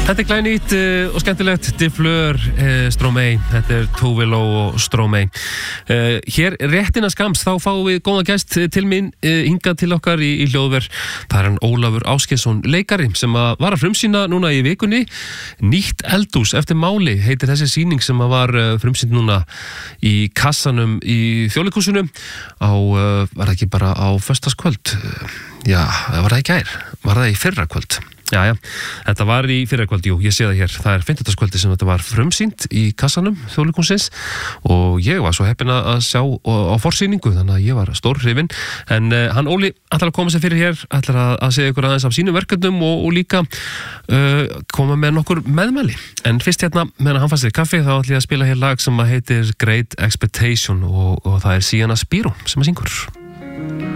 Þetta glænýtt og skemmtilegt De Fleur, Stromae, þetta Tove Lo og Stromae. Hér réttina skamms þá fáum við góðan gest til mín hingað til okkar í hljóðver. Það hann Ólafur Ásgeirsson leikari sem var að frumsýna núna í vikunni. Nýtt eldhús eftir máli heitir þessi sýning sem var frumsýnd núna í kassanum í Þjóðleikhúsinu var það ekki bara á föstudagskvöld? Já, var það í gær? Var það í fyrrakvöld? Já, þetta var í fyrrakvöld, jú, ég sé það hér. Það er fimmtudagskvöldi sem þetta var frumsýnt í kassanum Þjóðleikhússins og ég var svo heppinn að sjá á forsýningu, þannig að ég var stór hrifinn. En hann Óli ætlar að koma sér fyrir hér, ætlar að segja ykkur aðeins af sínum verkefnum og líka koma með nokkur meðmæli. En fyrst hérna, meðan hann fannst sér kaffi, þá ætla ég að spila hér lag sem heitir Great Expectation og það er Sienna Spiro sem syngur.